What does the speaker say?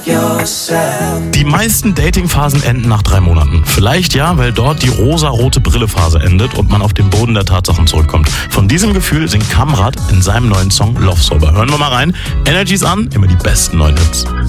Die meisten Datingphasen enden nach 3 Monaten. Vielleicht ja, weil dort die rosa-rote Brille-Phase endet und man auf den Boden der Tatsachen zurückkommt. Von diesem Gefühl singt Kamrat in seinem neuen Song Love Sober. Hören wir mal rein. Energies an, immer die besten neuen Hits.